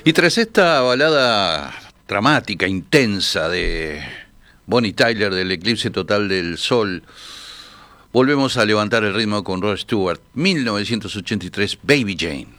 Y tras esta balada dramática, intensa de Bonnie Tyler del Eclipse Total del Sol, volvemos a levantar el ritmo con Rod Stewart, 1983, Baby Jane.